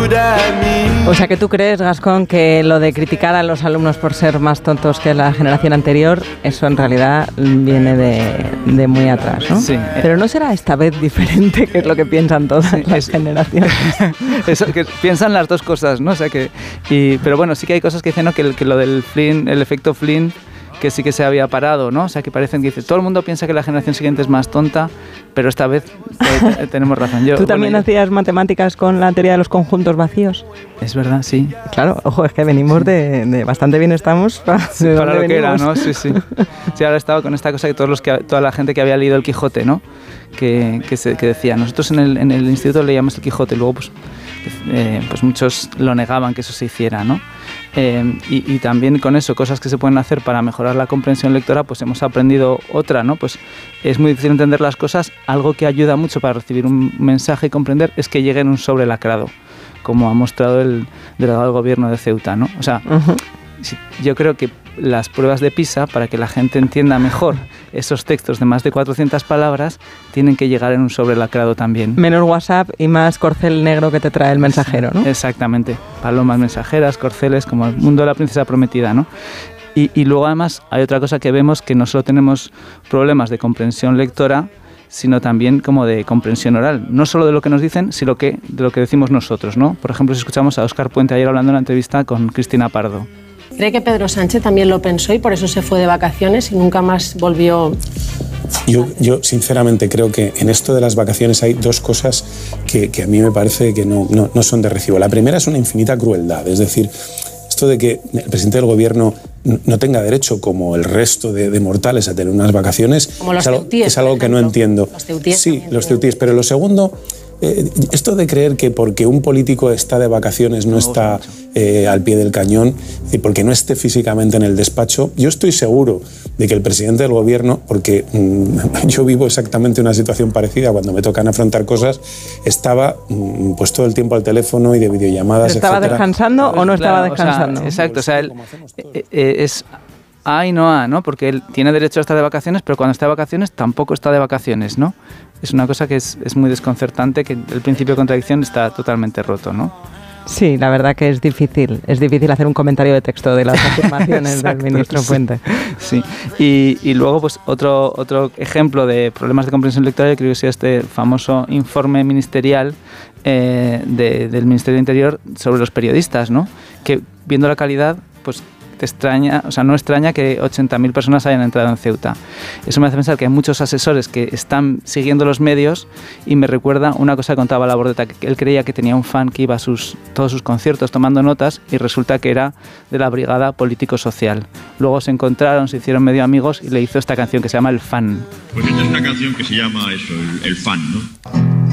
O sea que tú crees, Gascón, que lo de criticar a los alumnos por ser más tontos que la generación anterior, eso en realidad viene de muy atrás, ¿no? Sí. Pero no será esta vez diferente, que es lo que piensan todas las generaciones. Eso, que piensan las dos cosas, ¿no? O sea pero bueno, sí que hay cosas que dicen, ¿no? que lo del Flynn, el efecto Flynn, que sí que se había parado, ¿no? O sea, que parecen que dice, todo el mundo piensa que la generación siguiente es más tonta, pero esta vez tenemos razón. ¿Tú también hacías matemáticas con la teoría de los conjuntos vacíos? Es verdad, sí. Claro, ojo, es que venimos de bastante bien estamos para lo que era, ¿no? Sí, sí. Sí, ahora he estado con esta cosa que toda la gente que había leído el Quijote, ¿no? Que decía, nosotros en el instituto leíamos el Quijote y luego pues muchos lo negaban que eso se hiciera, ¿no? Y también con eso, cosas que se pueden hacer para mejorar la comprensión lectora, pues hemos aprendido otra, ¿no? Pues es muy difícil entender las cosas, algo que ayuda mucho para recibir un mensaje y comprender es que llegue en un sobre lacrado, como ha mostrado el delegado del gobierno de Ceuta, ¿no? O sea, yo creo que las pruebas de PISA, para que la gente entienda mejor esos textos de más de 400 palabras, tienen que llegar en un sobre lacrado también. Menos WhatsApp y más corcel negro que te trae el mensajero, ¿no? Exactamente. Palomas mensajeras, corceles, como el mundo de la princesa prometida, ¿no? Y luego además hay otra cosa que vemos, que no solo tenemos problemas de comprensión lectora, sino también como de comprensión oral. No solo de lo que nos dicen, sino de lo que decimos nosotros, ¿no? Por ejemplo, si escuchamos a Óscar Puente ayer hablando en una entrevista con Cristina Pardo. ¿Cree que Pedro Sánchez también lo pensó y por eso se fue de vacaciones y nunca más volvió? Yo sinceramente creo que en esto de las vacaciones hay dos cosas que a mí me parece que no son de recibo. La primera es una infinita crueldad, es decir, esto de que el presidente del gobierno no tenga derecho, como el resto de mortales, a tener unas vacaciones, como los ceutíes, es algo que no entiendo. Los ceutíes, sí, los ceutíes, pero lo segundo, esto de creer que porque un político está de vacaciones no está al pie del cañón, y porque no esté físicamente en el despacho, yo estoy seguro de que el presidente del gobierno, porque yo vivo exactamente una situación parecida cuando me tocan afrontar cosas, estaba pues todo el tiempo al teléfono y de videollamadas, ¿Estaba etcétera. descansando o no estaba descansando? O sea, exacto, o sea, él es A y no A, ¿no? Porque él tiene derecho a estar de vacaciones, pero cuando está de vacaciones tampoco está de vacaciones, ¿no? Es una cosa que es muy desconcertante, que el principio de contradicción está totalmente roto, ¿no? Sí, la verdad que es difícil hacer un comentario de texto de las afirmaciones del ministro Puente. Sí, y luego pues otro ejemplo de problemas de comprensión lectora, yo creo que es este famoso informe ministerial del Ministerio del Interior sobre los periodistas, ¿no? Que viendo la calidad, pues no extraña que 80.000 personas hayan entrado en Ceuta. Eso me hace pensar que hay muchos asesores que están siguiendo los medios, y me recuerda una cosa que contaba Labordeta, que él creía que tenía un fan que iba a todos sus conciertos tomando notas, y resulta que era de la brigada político-social. Luego se encontraron, se hicieron medio amigos y le hizo esta canción que se llama El Fan. Pues esta es una canción que se llama eso, El Fan, ¿no?